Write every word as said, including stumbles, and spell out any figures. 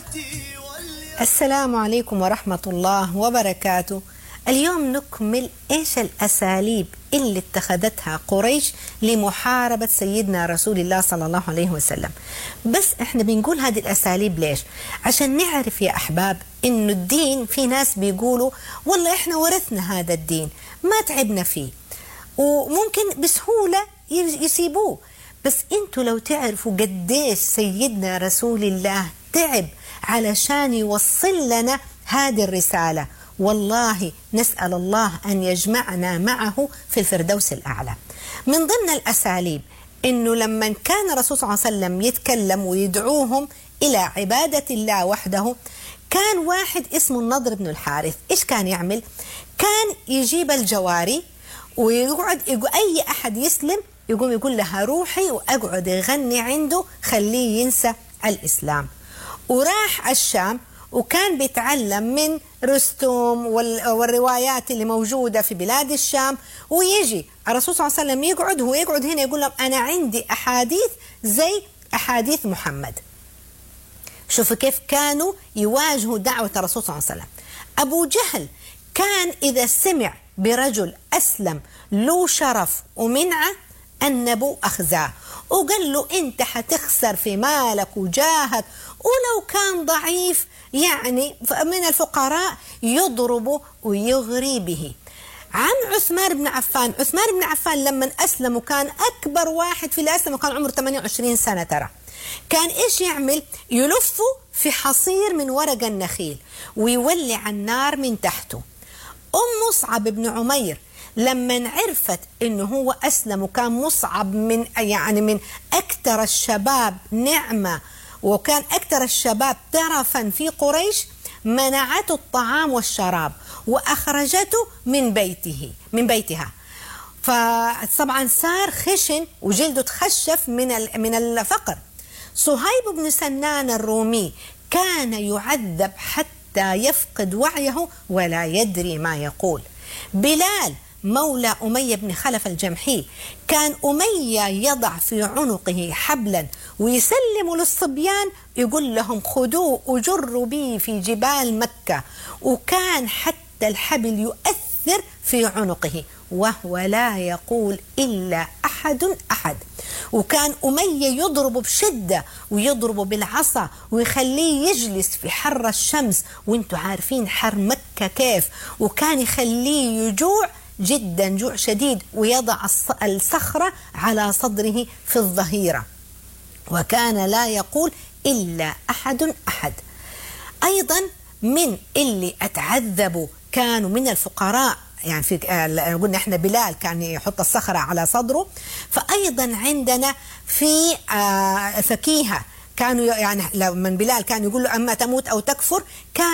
السلام عليكم ورحمة الله وبركاته. اليوم نكمل إيش الأساليب اللي اتخذتها قريش لمحاربة سيدنا رسول الله صلى الله عليه وسلم. بس احنا بنقول هذه الأساليب ليش؟ عشان نعرف يا أحباب إنه الدين، في ناس بيقولوا والله احنا ورثنا هذا الدين ما تعبنا فيه وممكن بسهولة يسيبوه. بس انتوا لو تعرفوا قديش سيدنا رسول الله تعب علشان يوصل لنا هذه الرسالة، والله نسأل الله أن يجمعنا معه في الفردوس الأعلى. من ضمن الأساليب إنه لما كان الرسول صلى الله عليه وسلم يتكلم ويدعوهم إلى عبادة الله وحده، كان واحد اسمه النضر بن الحارث. إيش كان يعمل؟ كان يجيب الجواري ويقعد يقول أي أحد يسلم يقوم يقول لها روحي وأقعد يغني عنده خليه ينسى الإسلام. وراح الشام وكان بيتعلم من رستم والروايات اللي موجودة في بلاد الشام، ويجي الرسول صلى الله عليه وسلم يقعد هو يقعد هنا يقول لهم أنا عندي أحاديث زي أحاديث محمد. شوفوا كيف كانوا يواجهوا دعوة الرسول صلى الله عليه وسلم. أبو جهل كان إذا سمع برجل أسلم له شرف ومنعة النبو أخزاه وقال له أنت حتخسر في مالك وجاهك، ولو كان ضعيف يعني من الفقراء يضربه ويغري به. عن عثمان بن عفان، عثمان بن عفان لما أسلم وكان أكبر واحد في الأسلم وكان عمره ثمانية وعشرين سنة، ترى كان إيش يعمل؟ يلفه في حصير من ورق النخيل ويولع النار من تحته. أم مصعب بن عمير لما عرفت إنه هو أسلم وكان مصعب من يعني من أكثر الشباب نعمة وكان أكثر الشباب ترفا في قريش، منعته الطعام والشراب وأخرجته من بيته من بيتها. فطبعا صار خشن وجلده تخشف من من الفقر. صهيب بن سنان الرومي كان يعذب حتى يفقد وعيه ولا يدري ما يقول. بلال مولى أمية بن خلف الجمحي كان أمية يضع في عنقه حبلا ويسلم للصبيان يقول لهم خذوه وجروا به في جبال مكة، وكان حتى الحبل يؤثر في عنقه وهو لا يقول إلا أحد أحد. وكان أمية يضرب بشدة ويضرب بالعصا ويخليه يجلس في حر الشمس، وانتوا عارفين حر مكة كيف، وكان يخليه يجوع جدا جوع شديد ويضع الصخرة على صدره في الظهيرة، وكان لا يقول إلا أحد أحد. أيضا من اللي أتعذبوا كانوا من الفقراء، يعني في قلنا احنا بلال كان يحط الصخرة على صدره، فأيضا عندنا في فكيهة كانوا يعني لما بلال كان يقول له أما تموت أو تكفر كان